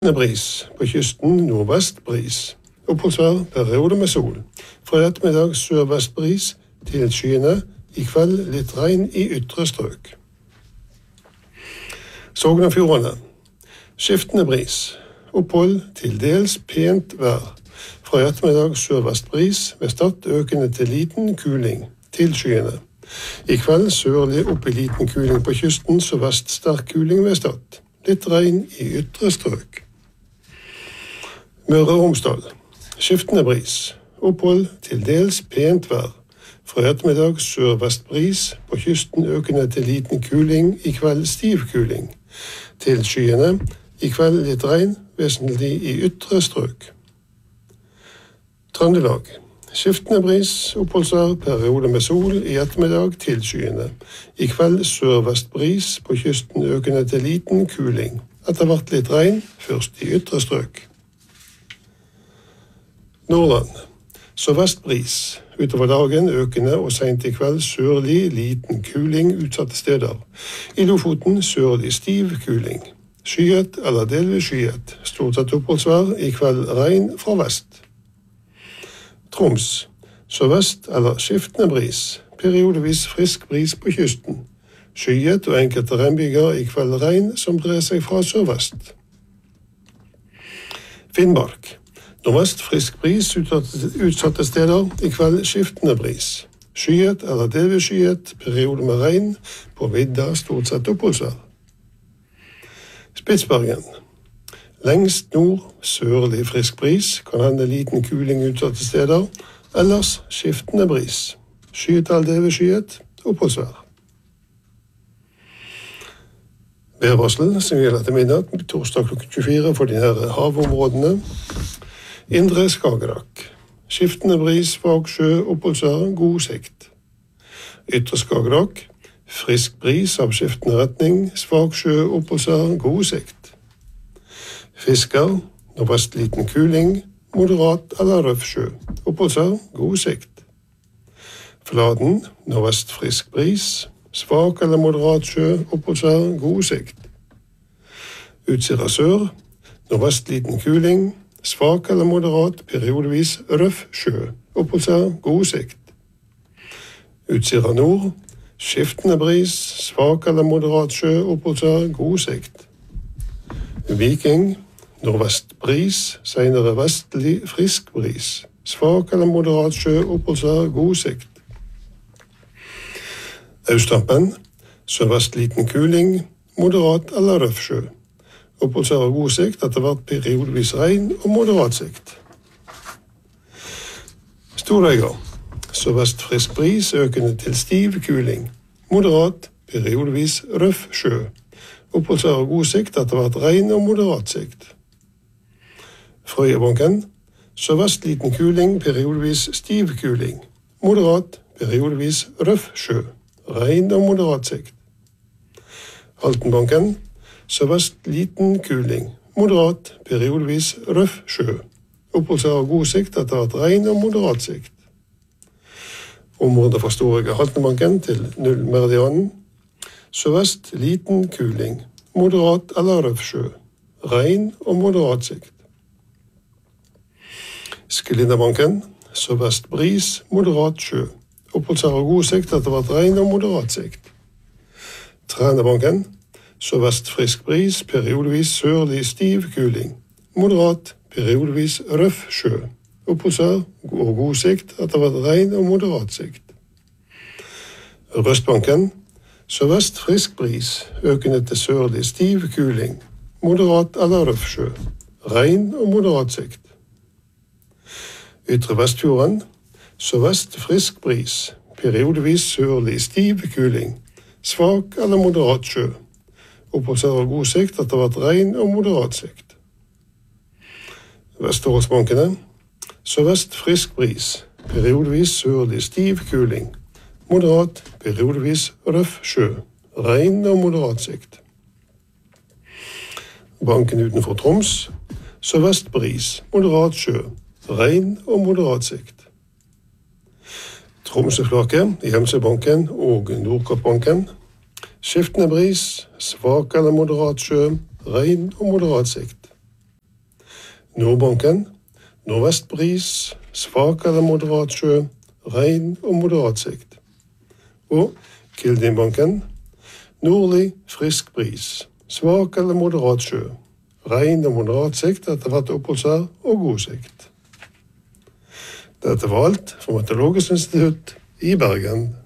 Bris, på kysten nordvest bris. Oppholdsvær, perioder med sol. Fra ettermiddag sørvest bris til skyene. I kveld litt regn i ytre strøk. Sogn og Fjordane. Skiftende bris. Opphold til dels pent vær. Fra ettermiddag sørvest bris, ved Stad økende til liten kuling, til skyene. I kveld sørlig opp i liten kuling på kysten, sørvest sterk kuling ved Stad. Litt regn i ytre strøk. Møre og Romsdal. Skiftende bris. Opphold til dels pent vær. Fra ettermiddag sørvest bris, på kysten økende til liten kuling, i kveld stiv kuling. Til skyene, i kveld litt regn, vesentlig i ytre strøk. Trøndelag. Skiftende bris, oppholdsvær, periode med sol, i ettermiddag til skyene. I kveld sørvest bris, på kysten økende til liten kuling. Etter hvert litt regn, først i ytre strøk. Nordland. Sørvest bris. Utover dagen økende og sent i kveld sørlig liten kuling utsatte steder. I Lofoten sørlig stiv kuling. Skyet eller delvis skyet. Stort sett oppholdsvær, i kveld regn fra vest. Troms. Sørvest eller skiftende bris. Periodevis frisk bris på kysten. Skyet og enkelte regnbyger, i kveld regn som dreier seg fra sørvest. Finnmark. Nordvest frisk bris utsatte steder, i kveld skiftende bris. Skyet eller delvis skyet, periode med regn, på vidda stort sett oppholdsvær. Spitsbergen. Lengst nord sørlig frisk bris, kan hende liten kuling utsatte steder, ellers skiftende bris. Skyet eller delvis skyet, oppholdsvær. Værvarsel som gjelder til midnatt, torsdag klokken 24 for de her havområdene. Indre Skagerrak. Skiftende bris, svak sjø, oppholdsvær, god sikt. Ytre Skagerrak. Frisk bris av skiftende retning, svak sjø, oppholdsvær, god sikt. Fisker. Nordvest liten kuling, moderat eller røff sjø, oppholdsvær, god sikt. Fladen. Nordvest frisk bris, svak eller moderat sjø, oppholdsvær, god sikt. Utsira sør. Nordvest liten kuling, svak eller moderat, periodevis røff sjø, oppholdsvær, god sikt. Utsira nord. Skiftende bris, svak eller moderat sjø, oppholdsvær, god sikt. Viking. Nordvest bris, senere vestlig frisk bris. Svak eller moderat sjø, oppholdsvær, god sikt. Austrampen. Sørvest liten kuling, moderat eller røff sjø. Oppholdsvær og god sikt, etter hvert periodevis regn og moderat sikt. Storøya. Sørvest frisk bris, økende til stiv kuling. Moderat, periodevis røff sjø. Oppholdsvær og god sikt, etter hvert regn og moderat sikt. Frøyabanken. Sørvest liten kuling, periodevis stiv kuling. Moderat, periodevis røff sjø. Regn og moderat sikt. Haltenbanken. Sørvest liten kuling. Moderat, periodevis røff sjø. Oppholdsvær og god sikt, etter hvert regn og moderat sikt. Området fra Storøya Haltenbanken til nullmeridianen. Sørvest liten kuling. Moderat eller røff sjø. Regn og moderat sikt. Sklinderbanken. Sørvest bris, moderat sjø. Oppholdsvær og god sikt, etter hvert regn og moderat sikt. Trænebanken. Sørvest frisk bris, periodevis sørlig stiv kuling. Moderat, periodevis røff sjø. Oppholdsvær og god sikt, etter hvert regn og moderat sikt. Røstbanken. Sørvest frisk bris, økende til sørlig stiv kuling. Moderat eller røff sjø. Regn og moderat sikt. Ytre Vestfjorden. Sørvest frisk bris, periodevis sørlig stiv kuling. Svak eller moderat sjø. Oppholdsvær og god sikt, etter hvert regn og moderat sikt. Vesterålsbankene. Sørvest frisk bris, periodevis sørlig stiv kuling. Moderat, periodevis røff sjø. Regn og moderat sikt. Banken utenfor Troms. Sørvest bris, moderat sjø. Regn og moderat sikt. Tromsøflaket, Hjemsøbanken og Nordkappbanken. Skiftende bris, svak eller moderat sjø, regn og moderat sikt. Nordbanken, nordvest bris, svak eller moderat sjø, regn og moderat sikt. Og Kildinbanken, nordlig frisk bris, svak eller moderat sjø, regn og moderat sikt etter hvert oppholdsvær og god sikt. Dette var alt fra Meteorologisk institutt i Bergen.